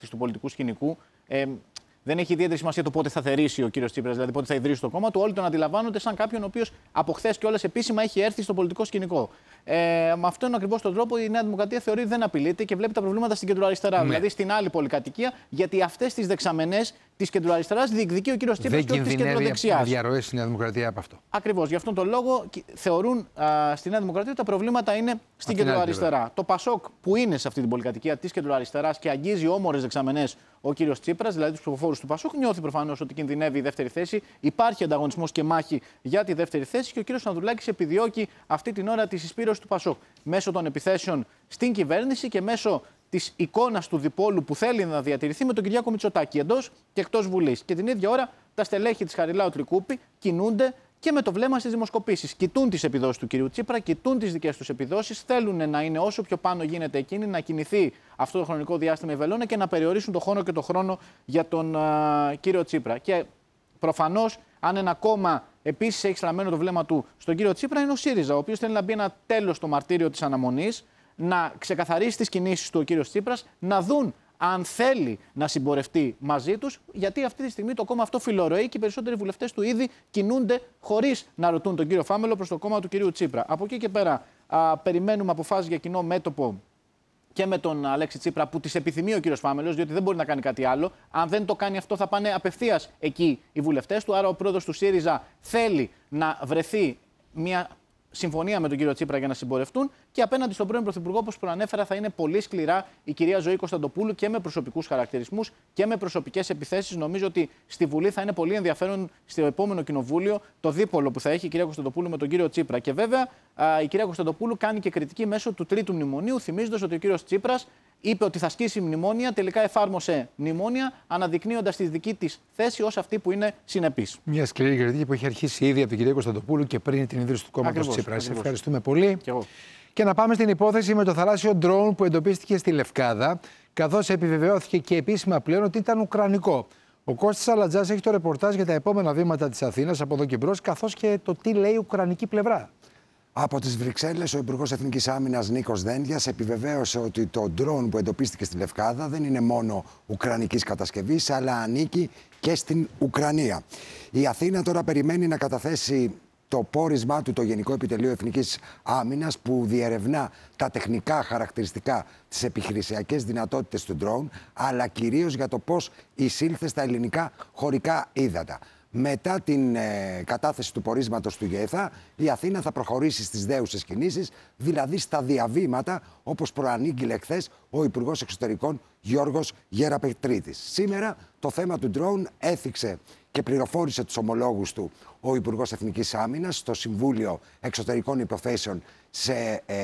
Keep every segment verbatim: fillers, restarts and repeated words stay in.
του πολιτικού σκηνικού. Ε, δεν έχει ιδιαίτερη σημασία το πότε θα θερήσει ο κύριος Τσίπρας, δηλαδή πότε θα ιδρύσει το κόμμα του. Όλοι τον αντιλαμβάνονται σαν κάποιον ο οποίος από χθες κιόλας επίσημα έχει έρθει στο πολιτικό σκηνικό. Ε, με αυτόν ακριβώς τον τρόπο η Νέα Δημοκρατία θεωρεί δεν απειλείται και βλέπει τα προβλήματα στην κεντροαριστερά, ναι. δηλαδή στην άλλη πολυκατοικία, γιατί αυτές τις δεξαμενές της κεντροαριστεράς διεκδικεί ο κύριος Τσίπρας και όχι της κεντροδεξιάς. Δεν διαρροές στη Νέα Δημοκρατία από αυτό. Ακριβώς. Γι' αυτόν τον λόγο θεωρούν α, στη Νέα Δημοκρατία ότι τα προβλήματα είναι στην κεντροαριστερά. Το Πασόκ που είναι σε αυτή την πολυκατοικία της κεντροαριστεράς και αγγίζει όμορες δεξαμενές ο κύριος Τσίπρας, δηλαδή τους ψηφοφόρους του Πασόκ, νιώθει προφανώς ότι κινδυνεύει η δεύτερη θέση. Υπάρχει ανταγωνισμός και μάχη για τη δεύτερη θέση και ο κύριος Ανδρουλάκης επιδιώκει αυτή την ώρα τη συσπήρωση του Πασόκ μέσω των επιθέσεων στην κυβέρνηση και μέσω της εικόνας του διπόλου που θέλει να διατηρηθεί με τον Κυριάκο Μητσοτάκη εντός και εκτός Βουλής. Και την ίδια ώρα τα στελέχη της Χαριλάου Τρικούπη κινούνται και με το βλέμμα στις δημοσκοπήσεις. Κοιτούν τις επιδόσεις του κυρίου Τσίπρα, κοιτούν τις δικές τους επιδόσεις, θέλουν να είναι όσο πιο πάνω γίνεται εκείνη, να κινηθεί αυτό το χρονικό διάστημα η βελόνα και να περιορίσουν τον χώρο και τον χρόνο για τον α, κύριο Τσίπρα. Και προφανώς, αν ένα κόμμα επίσης έχει στραμμένο το βλέμμα του στον κύριο Τσίπρα, είναι ο ΣΥΡΙΖΑ, ο οποίος θέλει να μπει ένα τέλος στο μαρτύριο της αναμονής, να ξεκαθαρίσει τις κινήσεις του ο κύριος Τσίπρας, να δουν αν θέλει να συμπορευτεί μαζί τους, γιατί αυτή τη στιγμή το κόμμα αυτό φιλορροεί και οι περισσότεροι βουλευτές του ήδη κινούνται χωρίς να ρωτούν τον κύριο Φάμελο προς το κόμμα του κυρίου Τσίπρα. Από εκεί και πέρα, α, περιμένουμε αποφάσεις για κοινό μέτωπο και με τον Αλέξη Τσίπρα, που τις επιθυμεί ο κύριος Φάμελος, διότι δεν μπορεί να κάνει κάτι άλλο. Αν δεν το κάνει αυτό, θα πάνε απευθείας εκεί οι βουλευτές του. Άρα, ο πρόεδρος του ΣΥΡΙΖΑ θέλει να βρεθεί μια συμφωνία με τον κύριο Τσίπρα για να συμπορευτούν και απέναντι στον πρώην Πρωθυπουργό, όπως προανέφερα, θα είναι πολύ σκληρά η κυρία Ζωή Κωνσταντοπούλου και με προσωπικούς χαρακτηρισμούς και με προσωπικές επιθέσεις. Νομίζω ότι στη Βουλή θα είναι πολύ ενδιαφέρον στο επόμενο κοινοβούλιο το δίπολο που θα έχει η κυρία Κωνσταντοπούλου με τον κύριο Τσίπρα. Και βέβαια η κυρία Κωνσταντοπούλου κάνει και κριτική μέσω του τρίτου μνημονίου, θυμίζοντας ότι ο κύριος Τσίπρας είπε ότι θα σκίσει μνημόνια, τελικά εφάρμοσε μνημόνια, αναδεικνύοντας τη δική της θέση ως αυτή που είναι συνεπής. Μια σκληρή κριτική που έχει αρχίσει ήδη από την κυρία Κωνσταντοπούλου και πριν την ίδρυση του κόμματος Τσίπρα. Σε ευχαριστούμε πολύ. Και, και να πάμε στην υπόθεση με το θαλάσσιο ντρόουν που εντοπίστηκε στη Λευκάδα, καθώς επιβεβαιώθηκε και επίσημα πλέον ότι ήταν ουκρανικό. Ο Κώστας Αλατζάς έχει το ρεπορτάζ για τα επόμενα βήματα της Αθήνας από εδώ και μπρος, καθώς και το τι λέει η ουκρανική πλευρά. Από τις Βρυξέλλες, ο Υπουργός Εθνικής Άμυνας Νίκος Δένδιας επιβεβαίωσε ότι το ντρόουν που εντοπίστηκε στη Λευκάδα δεν είναι μόνο ουκρανικής κατασκευής, αλλά ανήκει και στην Ουκρανία. Η Αθήνα τώρα περιμένει να καταθέσει το πόρισμά του το Γενικό Επιτελείο Εθνικής Άμυνας, που διερευνά τα τεχνικά χαρακτηριστικά, τις επιχειρησιακές δυνατότητες του ντρόουν, αλλά κυρίως για το πώς εισήλθε στα ελληνικά χωρικά ύδατα. Μετά την ε, κατάθεση του πορίσματος του ΓΕΘΑ, η Αθήνα θα προχωρήσει στις δέουσες κινήσεις, δηλαδή στα διαβήματα, όπως προανήγγειλε χθες ο Υπουργός Εξωτερικών Γιώργος Γεραπετρίτης. Σήμερα το θέμα του ντρόουν έθιξε και πληροφόρησε τους ομολόγους του ο Υπουργός Εθνικής Άμυνας στο Συμβούλιο Εξωτερικών Υποθέσεων σε ε,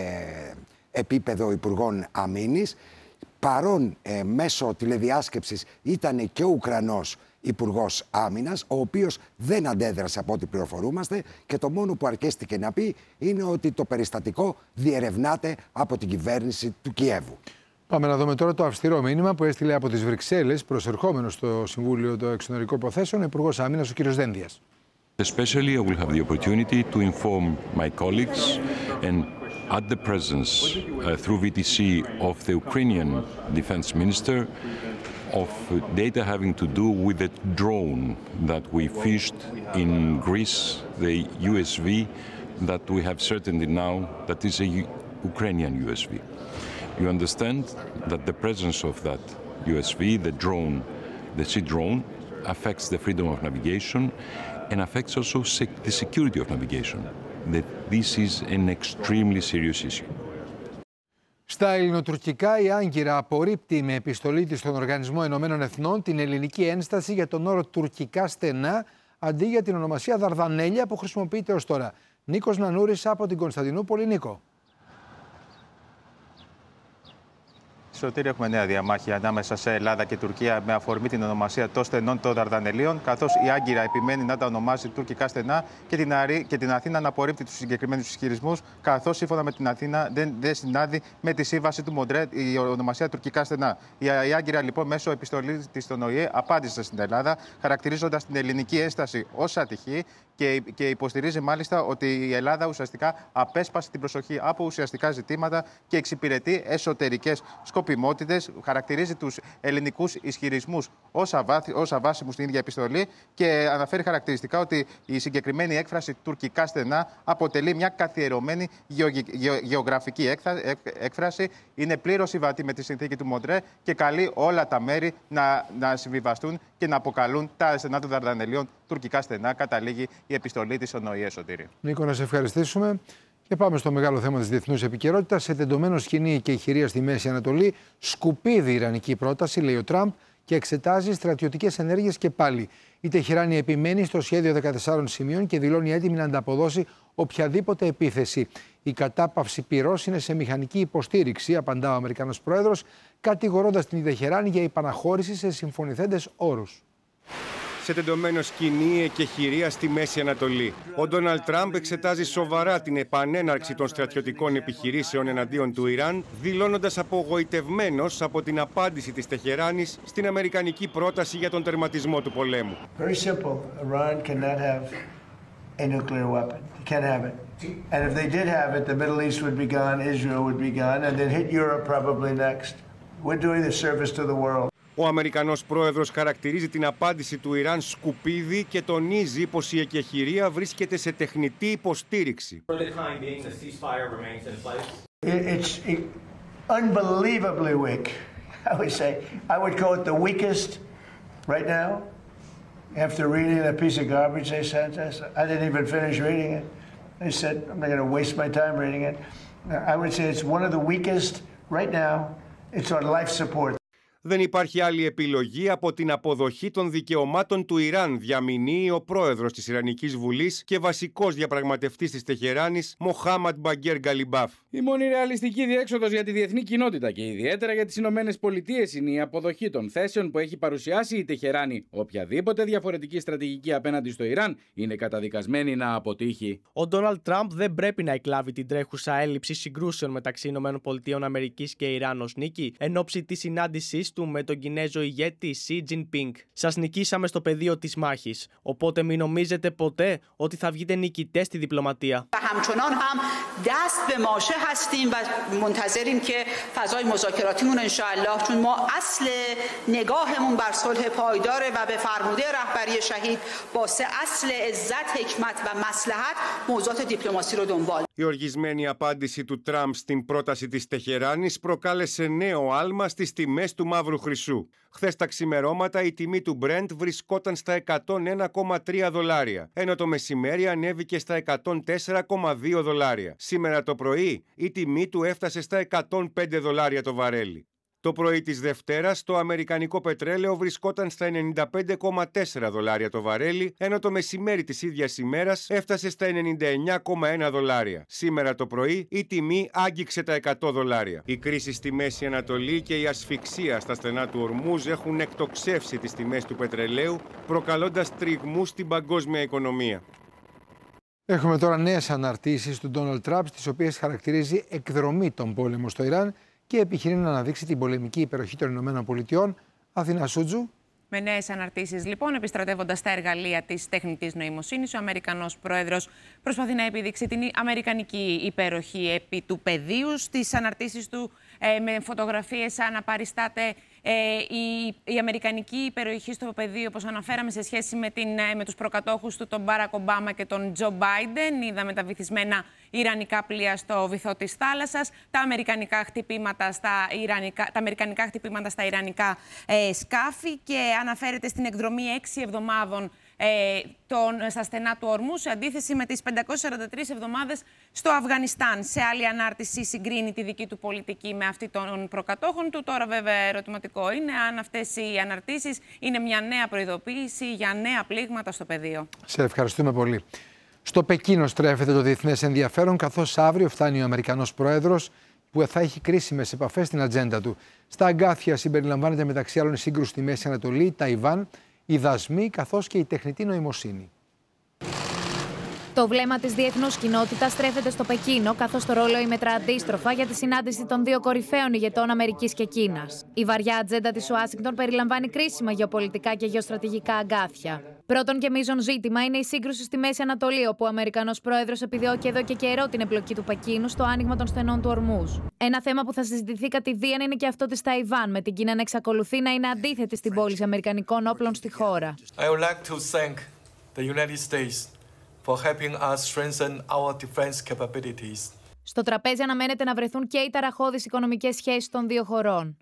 επίπεδο Υπουργών Αμήνης. Παρόν ε, μέσω τηλεδιάσκεψης ήταν και ο Ουκρανός Υπουργός Άμυνας, ο οποίος δεν αντέδρασε από ό,τι πληροφορούμαστε, και το μόνο που αρκέστηκε να πει είναι ότι το περιστατικό διερευνάται από την κυβέρνηση του Κιέβου. Πάμε να δούμε τώρα το αυστηρό μήνυμα που έστειλε από τις Βρυξέλλες προσερχόμενο στο Συμβούλιο των Εξωτερικών Υποθέσεων ο Υπουργός Άμυνας, ο κ. Δένδιας. Especially, I will have the opportunity to inform my colleagues and at the presence uh, through V T C of the Ukrainian Defense Minister of data having to do with the drone that we fished in Greece, the U S V that we have certainty now that is a U- Ukrainian U S V. You understand that the presence of that U S V, the drone, the sea drone, affects the freedom of navigation and affects also sec- the security of navigation. That this is an extremely serious issue. Στα ελληνοτουρκικά, η Άγκυρα απορρίπτει με επιστολή της στον Οργανισμό Ηνωμένων Εθνών την ελληνική ένσταση για τον όρο τουρκικά στενά αντί για την ονομασία Δαρδανέλια που χρησιμοποιείται ως τώρα. Νίκος Νανούρης από την Κωνσταντινούπολη. Νίκο. Σωτήρη, έχουμε νέα διαμάχη ανάμεσα σε Ελλάδα και Τουρκία με αφορμή την ονομασία των στενών των Δαρδανελίων, καθώς η Άγκυρα επιμένει να τα ονομάσει τουρκικά στενά και την, Αρή, και την Αθήνα να απορρίπτει τους συγκεκριμένους ισχυρισμούς, καθώς σύμφωνα με την Αθήνα δεν, δεν συνάδει με τη σύμβαση του Μοντρέ η ονομασία τουρκικά στενά. Η, η Άγκυρα λοιπόν μέσω επιστολής της στον Ο Η Ε απάντησε στην Ελλάδα, χαρακτηρίζοντας την ελληνική ένσταση ως ατυχή και, και υποστηρίζει μάλιστα ότι η Ελλάδα ουσιαστικά απέσπασε την προσοχή από ουσιαστικά ζητήματα και εξυπηρετεί εσωτερικές σκοπιμότητες. Χαρακτηρίζει τους ελληνικούς ισχυρισμούς ως αβάσιμους στην ίδια επιστολή και αναφέρει χαρακτηριστικά ότι η συγκεκριμένη έκφραση τουρκικά στενά αποτελεί μια καθιερωμένη γεω, γεω, γεωγραφική έκφραση. Είναι πλήρως συμβατή με τη συνθήκη του Μοντρέ και καλεί όλα τα μέρη να, να συμβιβαστούν και να αποκαλούν τα στενά των Δαρδανελίων τουρκικά στενά. Καταλήγει η επιστολή της ΟΝΟΙΕ, Σωτήρη. Νίκο, να σε ευχαριστήσουμε. Και πάμε στο μεγάλο θέμα της διεθνούς επικαιρότητας. Σε τεντωμένο σκηνή και ηχηρία στη Μέση Ανατολή, σκουπίδι ιρανική πρόταση, λέει ο Τραμπ, και εξετάζει στρατιωτικές ενέργειες και πάλι. Η Τεχεράνη επιμένει στο σχέδιο δεκατεσσάρων σημείων και δηλώνει έτοιμη να ανταποδώσει οποιαδήποτε επίθεση. Η κατάπαυση πυρός είναι σε μηχανική υποστήριξη, απαντά ο Αμερικανός Πρόεδρος, κατηγορώντας την Τεχεράνη για υπαναχώρηση σε συμφωνηθέντες όρους. Σε τεντωμένο σκηνή εκεχηρία στη Μέση Ανατολή. Ο Ντόναλντ Τραμπ εξετάζει σοβαρά την επανέναρξη των στρατιωτικών επιχειρήσεων εναντίον του Ιράν, δηλώνοντας απογοητευμένος από την απάντηση της Τεχεράνης στην αμερικανική πρόταση για τον τερματισμό του πολέμου. Very simple. Iran cannot have a nuclear weapon. They can't have it. And if they did have it, the Middle East would be gone, Israel would be gone, and then hit Europe probably next. We're doing the service to the world. Ο Αμερικανός πρόεδρος χαρακτηρίζει την απάντηση του Ιράν σκουπίδι και τονίζει πως η εκεχηρία βρίσκεται σε τεχνητή υποστήριξη. It's unbelievably weak. I would say, I would call it the weakest right now. After reading a piece of garbage they sent us, I didn't even finish reading it. They said, I'm not going to waste my time reading it. I would say it's one of the weakest right now. It's on life support. Δεν υπάρχει άλλη επιλογή από την αποδοχή των δικαιωμάτων του Ιράν, διαμηνύει ο πρόεδρος της Ιρανικής Βουλής και βασικός διαπραγματευτής της Τεχεράνης, Μοχάμαντ Μπαγκέρ Γκαλιμπάφ. Η μόνη ρεαλιστική διέξοδος για τη διεθνή κοινότητα και ιδιαίτερα για τις Ηνωμένες Πολιτείες είναι η αποδοχή των θέσεων που έχει παρουσιάσει η Τεχεράνη. Οποιαδήποτε διαφορετική στρατηγική απέναντι στο Ιράν είναι καταδικασμένη να αποτύχει. Ο Ντόναλντ Τραμπ δεν πρέπει να εκλάβει την τρέχουσα έλλειψη συγκρούσεων μεταξύ Ηνωμένων Πολιτείων Αμερικής και Ιράν ως νίκη εν ώψη της συνάντησής του με τον Κινέζο ηγέτη Σι Τζινπίνγκ. Σας νικήσαμε στο πεδίο της μάχης, οπότε μην νομίζετε ποτέ ότι θα βγείτε νικητές στη διπλωματία. هستیم و منتظریم که فضای مذاکراتیمون ان شاء الله چون ما اصل نگاهمون بر صلح پایداره و به فرموده رهبری شهید واسه اصل عزت حکمت و مصلحت موضوعات دیپلماسی رو دنبال. Η οργισμένη απάντηση του Τραμπ στην πρόταση της Τεχεράνης προκάλεσε νέο άλμα στις τιμές του μαύρου χρυσού. Χθες τα ξημερώματα η τιμή του Brent βρισκόταν στα εκατόν ένα κόμμα τρία δολάρια, ενώ το μεσημέρι ανέβηκε στα εκατόν τέσσερα κόμμα δύο δολάρια. Σήμερα το πρωί η τιμή του έφτασε στα εκατόν πέντε δολάρια το βαρέλι. Το πρωί της Δευτέρας το αμερικανικό πετρέλαιο βρισκόταν στα ενενήντα πέντε κόμμα τέσσερα δολάρια το βαρέλι, ενώ το μεσημέρι της ίδιας ημέρας έφτασε στα ενενήντα εννέα κόμμα ένα δολάρια. Σήμερα το πρωί η τιμή άγγιξε τα εκατό δολάρια. Η κρίση στη Μέση Ανατολή και η ασφυξία στα στενά του Ορμούζ έχουν εκτοξεύσει τις τιμές του πετρελαίου, προκαλώντας τριγμούς στην παγκόσμια οικονομία. Έχουμε τώρα νέες αναρτήσεις του Ντόναλντ Τραμπ, τις οποίες χαρακτηρίζει εκδρομή των πόλεμων στο Ιράν και επιχειρεί να αναδείξει την πολεμική υπεροχή των Ηνωμένων Πολιτειών. Αθηνά Σούτζου. Με νέες αναρτήσεις, λοιπόν, επιστρατεύοντας τα εργαλεία της τεχνητής νοημοσύνης, ο Αμερικανός Πρόεδρος προσπαθεί να επιδείξει την αμερικανική υπεροχή επί του πεδίου. Στις αναρτήσεις του, ε, με φωτογραφίες, αναπαριστάται ε, η, η αμερικανική υπεροχή στο πεδίο, όπως αναφέραμε, σε σχέση με, την, με τους προκατόχους του, τον Μπάρακ Ομπάμα και τον Τζο Μπάιντεν. Είδαμε τα βυθισμένα ιρανικά πλοία στο βυθό της θάλασσας, τα αμερικανικά χτυπήματα στα ιρανικά, τα αμερικανικά χτυπήματα στα ιρανικά ε, σκάφη και αναφέρεται στην εκδρομή έξι εβδομάδων ε, τον, στα στενά του Ορμού, σε αντίθεση με τις πεντακόσιες σαράντα τρεις εβδομάδες στο Αφγανιστάν. Σε άλλη ανάρτηση συγκρίνει τη δική του πολιτική με αυτή των προκατόχων του. Τώρα βέβαια ερωτηματικό είναι αν αυτές οι αναρτήσεις είναι μια νέα προειδοποίηση για νέα πλήγματα στο πεδίο. Σε ευχαριστούμε πολύ. Στο Πεκίνο στρέφεται το διεθνές ενδιαφέρον, καθώς αύριο φτάνει ο Αμερικανός Πρόεδρος που θα έχει κρίσιμες επαφές στην ατζέντα του. Στα αγκάθια συμπεριλαμβάνεται μεταξύ άλλων η σύγκρουση στη Μέση Ανατολή, Ταϊβάν, οι δασμοί καθώς και η τεχνητή νοημοσύνη. Το βλέμμα της διεθνούς κοινότητας στρέφεται στο Πεκίνο, καθώς το ρόλο μέτρα αντίστροφα για τη συνάντηση των δύο κορυφαίων ηγετών Αμερικής και Κίνας. Η βαριά ατζέντα της Ουάσιγκτον περιλαμβάνει κρίσιμα γεωπολιτικά και γεωστρατηγικά αγκάθια. Πρώτον και μείζον ζήτημα είναι η σύγκρουση στη Μέση Ανατολή, όπου ο Αμερικανός πρόεδρος επιδιώκει εδώ και καιρό την εμπλοκή του Πεκίνου στο άνοιγμα των στενών του Ορμούζ. Ένα θέμα που θα συζητηθεί κατηδίαν είναι και αυτό της Ταϊβάν, με την Κίνα να εξακολουθεί να είναι αντίθετη στην πώληση αμερικανικών όπλων στη χώρα. I would like to thank the United States for helping us strengthen our defense capabilities. Στο τραπέζι αναμένεται να βρεθούν και οι ταραχώδεις οικονομικές σχέσεις των δύο χωρών.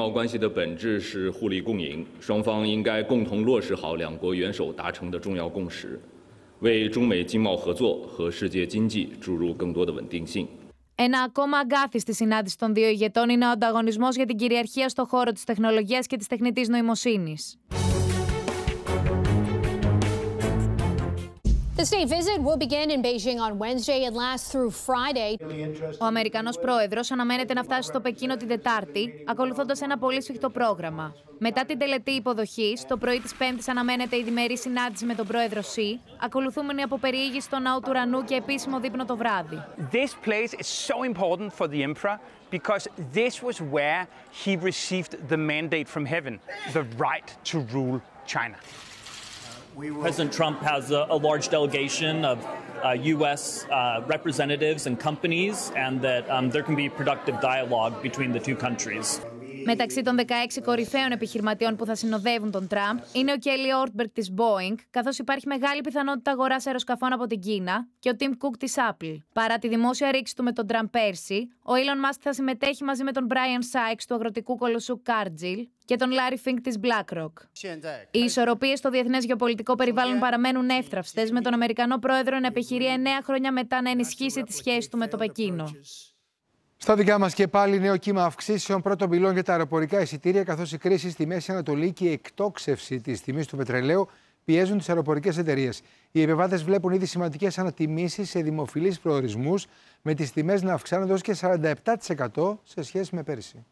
Ένα ακόμα αγκάθι στη συνάντηση των δύο ηγετών είναι ο ανταγωνισμός για την κυριαρχία στον χώρο της τεχνολογίας και της τεχνητής νοημοσύνης. The state visit will begin in Beijing on Wednesday and last through Friday. Ο Αμερικανός πρόεδρος αναμένεται να φτάσει στο Πεκίνο την Τετάρτη, ακολουθώντας ένα πολύ σφιχτό πρόγραμμα. Μετά την τελετή υποδοχής, το πρωί της Πέμπτης αναμένεται η διμερή συνάντηση με τον πρόεδρο Σι, ακολουθούμενη από περιήγηση στο ναό του ουρανού και επίσημο δείπνο το βράδυ. This place is so important for the emperor because this was where he received the mandate from heaven, the right to rule China. President Trump has a, a large delegation of uh, U S uh, representatives and companies, and that um, there can be productive dialogue between the two countries. Μεταξύ των δεκαέξι κορυφαίων επιχειρηματιών που θα συνοδεύουν τον Τραμπ είναι ο Κέλι Όρτμπεργκ της Boeing, καθώς υπάρχει μεγάλη πιθανότητα αγοράς αεροσκαφών από την Κίνα, και ο Tim Cook της Apple. Παρά τη δημόσια ρήξη του με τον Τραμπ πέρσι, ο Elon Musk θα συμμετέχει μαζί με τον Brian Sykes του αγροτικού κολοσσού Cargill και τον Larry Fink της BlackRock. Οι ισορροπίες στο διεθνές γεωπολιτικό περιβάλλον παραμένουν εύθραυστες, με τον Αμερικανό πρόεδρο να επιχειρεί εννέα χρόνια μετά να ενισχύσει τη σχέση του με το Πεκίνο. Στα δικά μας και πάλι νέο κύμα αυξήσεων πρώτων πυλών για τα αεροπορικά εισιτήρια, καθώς η κρίση στη Μέση Ανατολή και η εκτόξευση της τιμής του πετρελαίου πιέζουν τις αεροπορικές εταιρείες. Οι επιβάτες βλέπουν ήδη σημαντικές ανατιμήσεις σε δημοφιλείς προορισμούς, με τις τιμές να αυξάνονται ως και σαράντα επτά τοις εκατό σε σχέση με πέρυσι.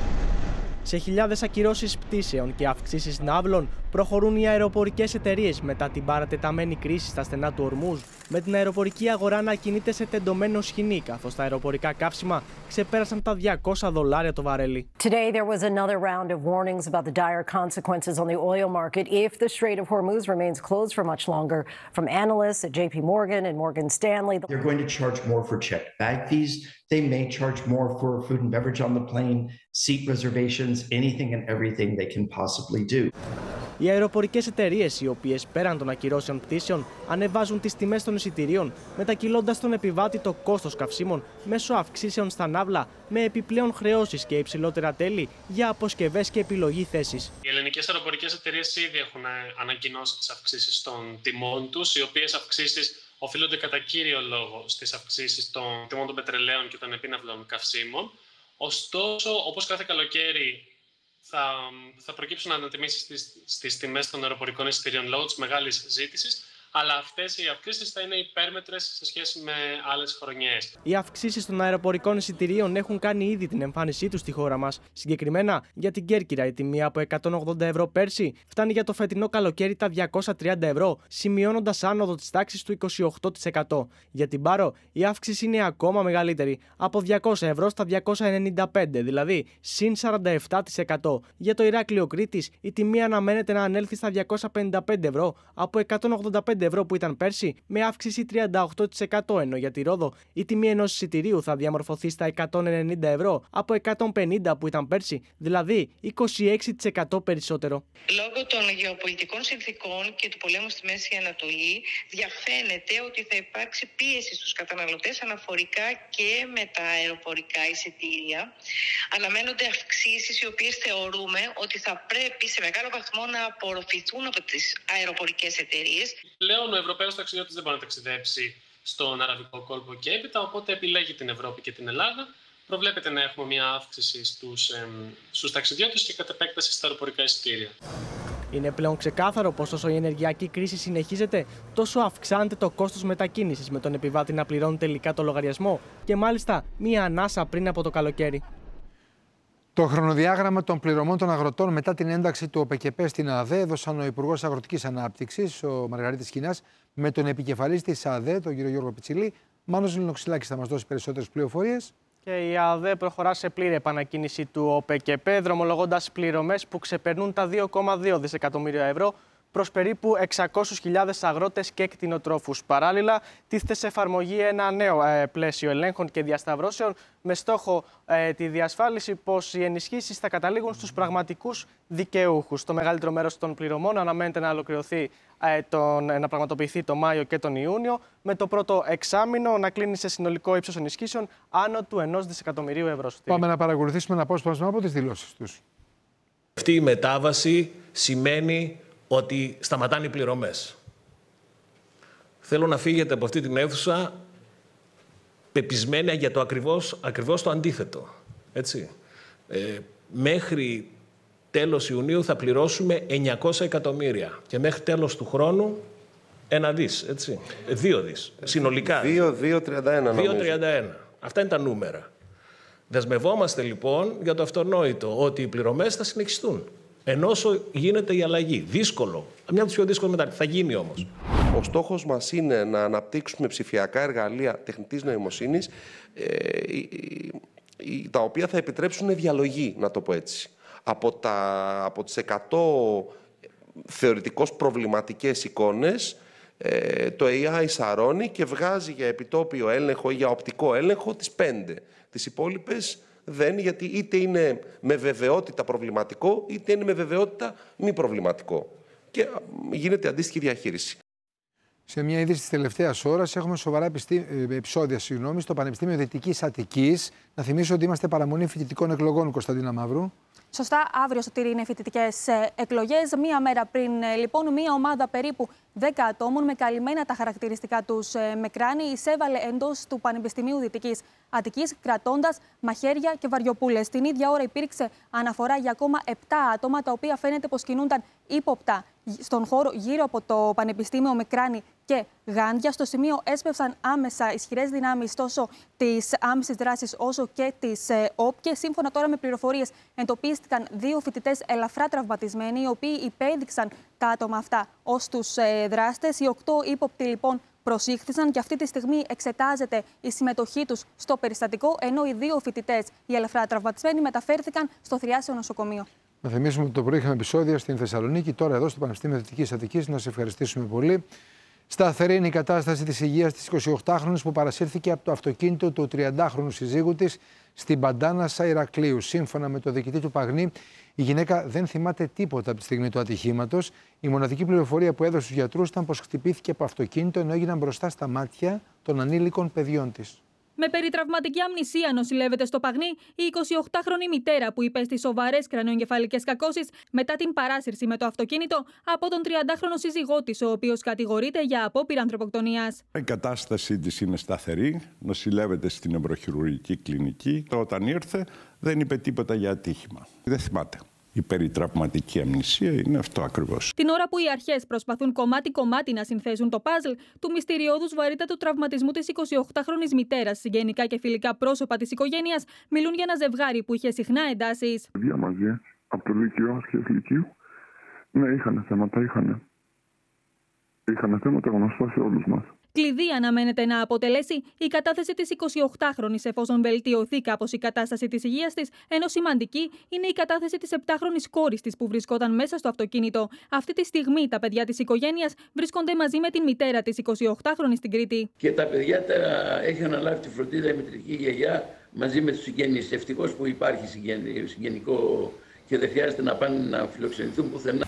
Σε χιλιάδες ακυρώσεις πτήσεων και αυξήσεις ναύλων προχωρούν οι αεροπορικές εταιρείες μετά την παρατεταμένη κρίση στα στενά του Ορμούζ, με την αεροπορική αγορά να κινείται σε τεντωμένο σκηνή, καθώς τα αεροπορικά καύσιμα ξεπέρασαν τα διακόσια δολάρια το βαρέλι. Today there was another round of warnings about the dire consequences on the oil market if the Strait of Hormuz remains closed for much longer. From analysts at J P Morgan and Morgan Stanley. They're going to charge more for checked bag fees. They may charge more for food and beverage on the plane, seat reservations, anything and everything they can possibly do. Οι αεροπορικές εταιρείες, οι οποίες πέραν των ακυρώσεων πτήσεων ανεβάζουν τις τιμές των εισιτηρίων, μετακυλώντας τον επιβάτη το κόστος καυσίμων μέσω αυξήσεων στα ναύλα, με επιπλέον χρεώσεις και υψηλότερα τέλη για αποσκευές και επιλογή θέσης. Οι ελληνικές αεροπορικές εταιρείες ήδη έχουν ανακοινώσει τις αυξήσεις των τιμών τους, οι οποίες αυξήσεις οφείλονται κατά κύριο λόγο στις αυξήσεις των τιμών των πετρελαίων και των επίναυλων καυσίμων. Ωστόσο, όπως κάθε καλοκαίρι, θα, θα προκύψουν ανατιμήσεις στις, στις τιμές των αεροπορικών εισιτηρίων λόγω της μεγάλης ζήτησης, αλλά αυτές οι αυξήσεις θα είναι υπέρμετρες σε σχέση με άλλες χρονιές. Οι αυξήσεις των αεροπορικών εισιτηρίων έχουν κάνει ήδη την εμφάνισή τους στη χώρα μας. Συγκεκριμένα, για την Κέρκυρα η τιμή από εκατόν ογδόντα ευρώ πέρσι φτάνει για το φετινό καλοκαίρι τα διακόσια τριάντα ευρώ, σημειώνοντας άνοδο της τάξης του είκοσι οκτώ τοις εκατό. Για την Πάρο, η αύξηση είναι ακόμα μεγαλύτερη, από διακόσια ευρώ στα διακόσια ενενήντα πέντε, δηλαδή συν σαράντα επτά τοις εκατό. Για το Ηράκλειο Κρήτης, η τιμή αναμένεται να ανέλθει στα διακόσια πενήντα πέντε ευρώ από εκατόν ογδόντα πέντε ευρώ που ήταν πέρσι, με αύξηση τριάντα οκτώ τοις εκατό, ενώ για τη Ρόδο η τιμή ενός εισιτηρίου θα διαμορφωθεί στα εκατόν ενενήντα ευρώ από εκατόν πενήντα που ήταν πέρσι, δηλαδή είκοσι έξι τοις εκατό περισσότερο. Λόγω των γεωπολιτικών συνθήκων και του πολέμου στη Μέση Ανατολή, διαφαίνεται ότι θα υπάρξει πίεση στους καταναλωτές αναφορικά και με τα αεροπορικά εισιτήρια. Αναμένονται αυξήσεις οι οποίες θεωρούμε ότι θα πρέπει σε μεγάλο βαθμό να απορροφηθούν από τις αεροπορικές εταιρείες. Πλέον ο Ευρωπαίος ταξιδιώτης δεν μπορεί να ταξιδέψει στον Αραβικό κόλπο και έπειτα, οπότε επιλέγει την Ευρώπη και την Ελλάδα. Προβλέπεται να έχουμε μια αύξηση στους, ε, στους ταξιδιώτες και κατ' επέκταση στα αεροπορικά εισιτήρια. Είναι πλέον ξεκάθαρο πως όσο η ενεργειακή κρίση συνεχίζεται, τόσο αυξάνεται το κόστος μετακίνησης, με τον επιβάτη να πληρώνει τελικά το λογαριασμό και μάλιστα μία ανάσα πριν από το καλοκαίρι. Το χρονοδιάγραμμα των πληρωμών των αγροτών μετά την ένταξη του ΟΠΕΚΕΠΕ στην ΑΔΕ έδωσαν ο Υπουργός Αγροτικής Ανάπτυξης, ο Μαργαρίτης Κινάς, με τον επικεφαλής της ΑΔΕ, τον κύριο Γιώργο Πιτσιλή. Μάνος Λινοξυλάκης θα μας δώσει περισσότερες πληροφορίες. Και η ΑΔΕ προχωρά σε πλήρη επανακίνηση του ΟΠΕΚΕΠΕ, δρομολογώντας πληρωμές που ξεπερνούν τα δύο κόμμα δύο δισεκατομμύρια ευρώ προς περίπου εξακόσιες χιλιάδες αγρότες και κτηνοτρόφους. Παράλληλα, τίθεται σε εφαρμογή ένα νέο ε, πλαίσιο ελέγχων και διασταυρώσεων με στόχο ε, τη διασφάλιση πως οι ενισχύσεις θα καταλήγουν στους πραγματικούς δικαιούχους. Το μεγαλύτερο μέρος των πληρωμών αναμένεται να ολοκληρωθεί, ε, τον, να πραγματοποιηθεί το Μάιο και τον Ιούνιο, με το πρώτο εξάμηνο να κλείνει σε συνολικό ύψος ενισχύσεων άνω του ενός δισεκατομμυρίου ευρώ. Πάμε να παρακολουθήσουμε ένα απόσπασμα από τις δηλώσεις τους. Αυτή η μετάβαση σημαίνει ότι σταματάνε οι πληρωμές. Θέλω να φύγετε από αυτή την αίθουσα πεπισμένοι για το ακριβώς, ακριβώς το αντίθετο. Έτσι. Ε, μέχρι τέλος Ιουνίου θα πληρώσουμε εννιακόσια εκατομμύρια και μέχρι τέλος του χρόνου ένα δις, έτσι. Δύο δις, συνολικά. δύο τριάντα ένα δύο τριάντα ένα. Αυτά είναι τα νούμερα. Δεσμευόμαστε λοιπόν για το αυτονόητο ότι οι πληρωμές θα συνεχιστούν. Ενώ γίνεται η αλλαγή. Δύσκολο. Μια από τις πιο δύσκολες μετά. Θα γίνει όμως. Ο στόχος μας είναι να αναπτύξουμε ψηφιακά εργαλεία τεχνητής νοημοσύνης, ε, τα οποία θα επιτρέψουν διαλογή, να το πω έτσι. Από, τα, από τις εκατό θεωρητικώς προβληματικές εικόνες, ε, το έι άι σαρώνει και βγάζει για επιτόπιο έλεγχο ή για οπτικό έλεγχο τις πέντε. Τις υπόλοιπες δεν, γιατί είτε είναι με βεβαιότητα προβληματικό, είτε είναι με βεβαιότητα μη προβληματικό. Και γίνεται αντίστοιχη διαχείριση. Σε μια είδηση της τελευταίας ώρας έχουμε σοβαρά επεισόδια συγγνώμη, στο Πανεπιστήμιο Δυτικής Αττικής. Να θυμίσω ότι είμαστε παραμονή φοιτητικών εκλογών, Κωνσταντίνα Μαύρου. Σωστά, αύριο, Σωτήρη, είναι φοιτητικές εκλογές. Μία μέρα πριν, λοιπόν, μία ομάδα περίπου δέκα ατόμων με καλυμμένα τα χαρακτηριστικά τους με κράνη εισέβαλε εντός του Πανεπιστημίου Δυτικής Αττικής, κρατώντας μαχαίρια και βαριοπούλες. Την ίδια ώρα υπήρξε αναφορά για ακόμα επτά άτομα, τα οποία φαίνεται πως κινούνταν ύποπτα στον χώρο γύρω από το Πανεπιστήμιο με κράνη και γάντια. Στο σημείο έσπευσαν άμεσα ισχυρές δυνάμεις τόσο της άμεσης δράσης όσο και της ΟΠ. Και σύμφωνα τώρα με πληροφορίες, εντοπίστηκαν δύο φοιτητές ελαφρά τραυματισμένοι, οι οποίοι υπέδειξαν τα άτομα αυτά ως τους δράστες. Οι οκτώ ύποπτοι λοιπόν προσήχθησαν και αυτή τη στιγμή εξετάζεται η συμμετοχή τους στο περιστατικό, ενώ οι δύο φοιτητές, οι ελαφρά τραυματισμένοι, μεταφέρθηκαν στο Θριάσιο νοσοκομείο. Να θυμίσουμε ότι το πρωί είχαμε επεισόδια στην Θεσσαλονίκη, τώρα εδώ στο Πανεπιστήμιο Δυτικής Αττικής. Να σε ευχαριστήσουμε πολύ. Σταθερή είναι η κατάσταση της υγείας της εικοσιοκτάχρονης που παρασύρθηκε από το αυτοκίνητο του τριαντάχρονου συζύγου της στην Παντάνασα Ηρακλείου. Σύμφωνα με το διοικητή του Παγνή, η γυναίκα δεν θυμάται τίποτα από τη στιγμή του ατυχήματος. Η μοναδική πληροφορία που έδωσε στους γιατρούς ήταν πως χτυπήθηκε από αυτοκίνητο ενώ έγιναν μπροστά στα μάτια των ανήλικων παιδιών της. Με περιτραυματική αμνησία νοσηλεύεται στο Παγνί η εικοσιοκτάχρονη μητέρα που υπέστη σοβαρές κρανιοεγκεφαλικές κακώσεις μετά την παράσυρση με το αυτοκίνητο από τον τριαντάχρονο σύζυγό της, ο οποίος κατηγορείται για απόπειρα ανθρωποκτονίας. Η κατάστασή της είναι σταθερή, νοσηλεύεται στην νευροχειρουργική κλινική. Όταν ήρθε δεν είπε τίποτα για ατύχημα. Δεν θυμάται. Η περιτραυματική αμνησία είναι αυτό ακριβώς. Την ώρα που οι αρχές προσπαθούν κομμάτι-κομμάτι να συνθέσουν το παζλ του μυστηριώδους βαρύτατου τραυματισμού της εικοσιοκτάχρονης μητέρας, συγγενικά και φιλικά πρόσωπα της οικογένειας μιλούν για ένα ζευγάρι που είχε συχνά εντάσεις. Παιδιά μαζί, από το Λύκειο, αρχές Λυκείου, ναι, είχαν θέματα, είχαν. Είχαν θέματα γνωστά σε όλους μας. Κλειδί αναμένεται να αποτελέσει η κατάθεση της εικοσιοκτάχρονης εφόσον βελτιωθεί κάπως η κατάσταση της υγείας της, ενώ σημαντική είναι η κατάθεση της επτάχρονης κόρης της που βρισκόταν μέσα στο αυτοκίνητο. Αυτή τη στιγμή τα παιδιά της οικογένειας βρίσκονται μαζί με την μητέρα της εικοσιοκτάχρονης στην Κρήτη. Και τα παιδιά τα έχει αναλάβει τη φροντίδα η μητρική γιαγιά μαζί με τους συγγενείς. Ευτυχώς που υπάρχει συγγενικό και δεν χρειάζεται να πάνε να φιλοξενηθούν πουθενά.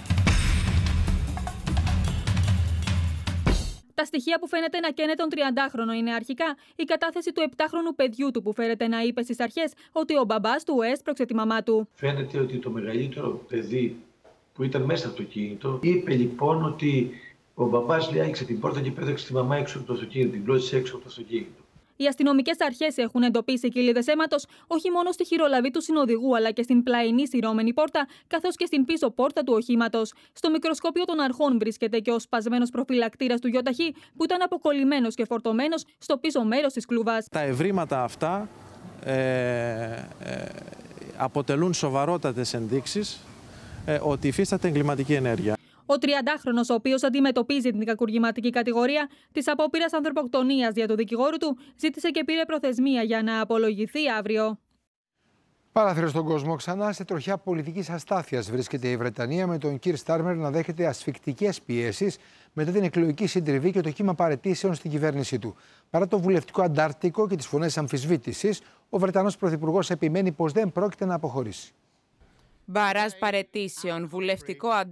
Τα στοιχεία που φαίνεται να καίνε τον τριαντάχρονο είναι αρχικά η κατάθεση του επτάχρονου παιδιού του που φαίνεται να είπε στις αρχές ότι ο μπαμπάς του έσπρωξε τη μαμά του. Φαίνεται ότι το μεγαλύτερο παιδί που ήταν μέσα στο αυτοκίνητο είπε λοιπόν ότι ο μπαμπάς λέει άνοιξε την πόρτα και πέταξε τη μαμά έξω από το αυτοκίνητο, την πλώτησε έξω από το αυτοκίνητο. Οι αστυνομικές αρχές έχουν εντοπίσει κοιλίδες αίματος όχι μόνο στη χειρολαβή του συνοδηγού, αλλά και στην πλαϊνή σειρώμενη πόρτα, καθώς και στην πίσω πόρτα του οχήματος. Στο μικροσκόπιο των αρχών βρίσκεται και ο σπασμένος προφυλακτήρας του γιοταχή, που ήταν αποκολλημένος και φορτωμένος στο πίσω μέρος της κλούβας. Τα ευρήματα αυτά ε, ε, αποτελούν σοβαρότατες ενδείξεις ε, ότι υφίσταται εγκληματική ενέργεια. Ο τριαντάχρονος, ο οποίος αντιμετωπίζει την κακουργηματική κατηγορία της απόπειρας ανθρωποκτονίας δια του δικηγόρου του, ζήτησε και πήρε προθεσμία για να απολογηθεί αύριο. Παράθυρο στον κόσμο. Ξανά σε τροχιά πολιτικής αστάθειας βρίσκεται η Βρετανία, με τον Κίρ Στάρμερ να δέχεται ασφικτικές πιέσεις μετά την εκλογική συντριβή και το κύμα παραιτήσεων στην κυβέρνησή του. Παρά το βουλευτικό αντάρτικο και τις φωνές αμφισβήτησης, ο Βρετανός Πρωθυπουργός επιμένει πως δεν πρόκειται να αποχωρήσει. Μπαράζ παραιτήσεων, βουλευτικό αντάρτικο.